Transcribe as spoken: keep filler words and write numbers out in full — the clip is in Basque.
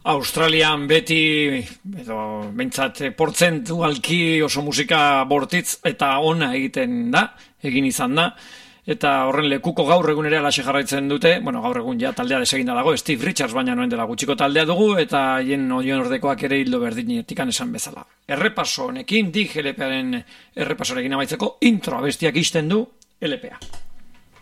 Australian beti, edo behintzat, portzentualki oso musika bortitz eta ona egiten da, egin izan da, eta horren lekuko gaur egun ere alaxe jarraitzen dute, bueno, gaur egun ja taldea deseginda dago, Steve Richards baina noen dela gutxiko taldea dugu, eta hien oion ordekoak ere hildo berdinetikan esan bezala. Errepaso honekin, Dig L P-aren errepasorekin amaitzeko, intro abestiak isten du L P-a.